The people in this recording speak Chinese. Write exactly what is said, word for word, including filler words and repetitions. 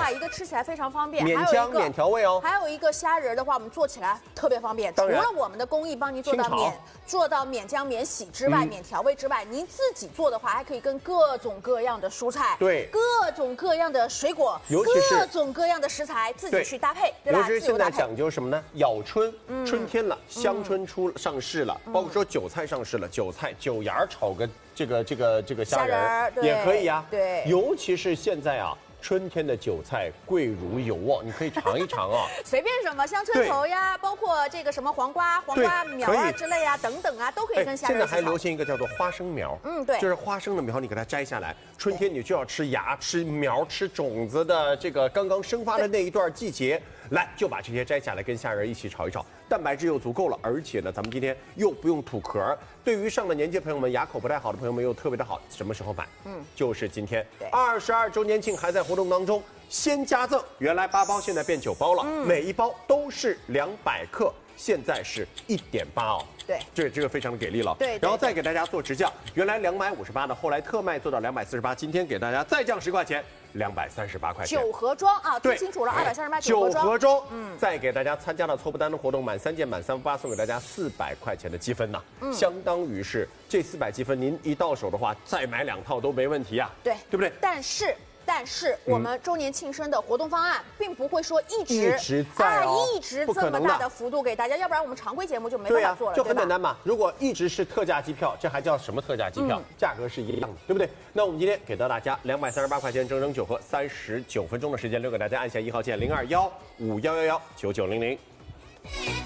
外，一个吃起来非常方便， 免姜免调味哦。 还有一个虾仁的话，我们做起来特别方便。除了我们的工艺帮您做到免做到免姜免洗之外，嗯、免调味之外，您自己做的话，还可以跟各种各样的蔬菜， 对， 各种各样的水果， 尤其是各种各样的食材自己去搭配，对吧？ 尤其是现在讲究什么呢？咬春， 嗯、 春天了，香春出上市了，嗯、包括说韭菜上市了，韭菜韭芽炒个这个这个这个虾仁也可以啊。 对， 尤其是现在啊。春天的韭菜贵如有望，你可以尝一尝啊。 随便什么香椿头呀，包括这个什么黄瓜、黄瓜苗啊之类啊，等等啊，都可以跟虾仁一起炒。 现在还流行一个叫做花生苗， 嗯，对， 就是花生的苗，你给它摘下来，春天你就要吃芽、吃苗、吃种子的这个刚刚生发的那一段季节，来就把这些摘下来跟虾仁一起炒一炒，蛋白质又足够了，而且呢，咱们今天又不用吐壳。对于上了年纪的朋友们，牙口不太好的朋友们又特别的好。什么时候买？嗯，就是今天，二十二周年庆还在活动当中，先加赠，原来八包，现在变九包了，嗯、每一包都是两百克，现在是一点八哦。 对， 这这个非常的给力了。 对， 然后再给大家做直降，原来两百五十八的，后来特卖做到两百四十八，今天给大家再降十块钱。两百三十八块钱， 九盒装啊，听清楚了，二百三十八九盒装。 九盒装，嗯，再给大家参加了凑不单的活动，满三件满三不八送给大家四百块钱的积分呐，嗯，相当于是这四百积分，您一到手的话，再买两套都没问题啊， 对， 对不对？ 但是。但是我们周年庆生的活动方案，并不会说一直一直在哦， 一直这么大的幅度给大家，要不然我们常规节目就没办法做了， 就很简单嘛。如果一直是特价机票，这还叫什么特价机票？价格是一样的，对不对？那我们今天给到大家两百三十八块钱，整整九盒，三十九分钟的时间留给大家，按下一号键零二幺五幺幺幺九九零零。